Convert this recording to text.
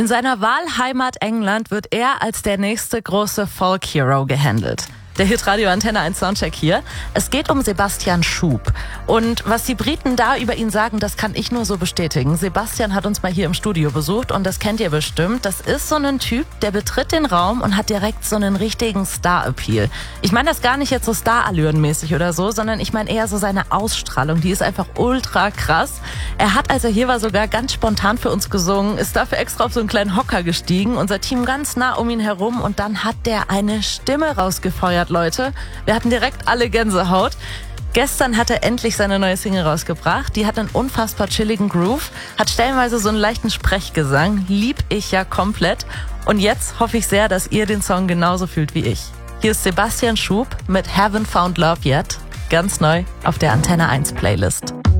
In seiner Wahlheimat England wird er als der nächste große Folk-Hero gehandelt. Der Hitradio Antenne 1 Soundcheck hier. Es geht um Sebastian Schub. Und was die Briten da über ihn sagen, das kann ich nur so bestätigen. Sebastian hat uns mal hier im Studio besucht und das kennt ihr bestimmt. Das ist so ein Typ, der betritt den Raum und hat direkt so einen richtigen Star-Appeal. Ich meine das gar nicht jetzt so Star-Allüren-mäßig oder so, sondern ich meine eher so seine Ausstrahlung. Die ist einfach ultra krass. Er hat, als er hier war, sogar ganz spontan für uns gesungen, ist dafür extra auf so einen kleinen Hocker gestiegen, unser Team ganz nah um ihn herum und dann hat der eine Stimme rausgefeuert. Leute, wir hatten direkt alle Gänsehaut. Gestern hat er endlich seine neue Single rausgebracht. Die hat einen unfassbar chilligen Groove, hat stellenweise so einen leichten Sprechgesang. Lieb ich ja komplett. Und jetzt hoffe ich sehr, dass ihr den Song genauso fühlt wie ich. Hier ist Sebastian Schub mit Haven't Found Love Yet. Ganz neu auf der Antenne 1 Playlist.